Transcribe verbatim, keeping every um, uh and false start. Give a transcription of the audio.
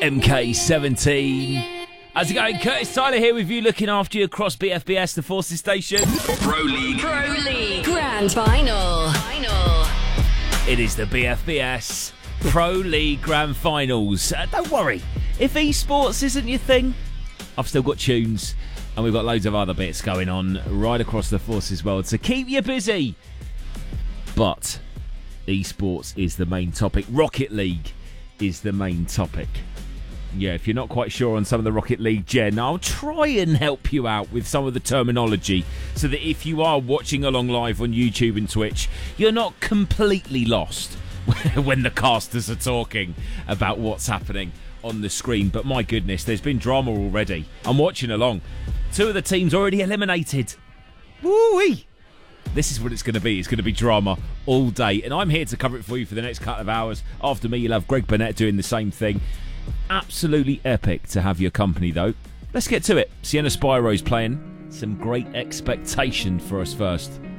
M K seventeen. How's it going? Curtis Tyler here with you, looking after you across B F B S, the Forces Station. Pro League. Pro League. Grand Final. Final. It is the B F B S Pro League Grand Finals. Uh, don't worry, if esports isn't your thing, I've still got tunes, and we've got loads of other bits going on right across the Forces world to keep you busy. But esports is the main topic. Rocket League is the main topic. Yeah, if you're not quite sure on some of the Rocket League gen, I'll try and help you out with some of the terminology so that if you are watching along live on YouTube and Twitch, you're not completely lost when the casters are talking about what's happening on the screen. But my goodness, there's been drama already. I'm watching along. Two of the teams already eliminated. Woo-wee! This is what it's going to be. It's going to be drama all day. And I'm here to cover it for you for the next couple of hours. After me, you'll have Greg Burnett doing the same thing. Absolutely epic to have your company, though. Let's get to it. Sienna Spyro's playing. Some great expectation for us first.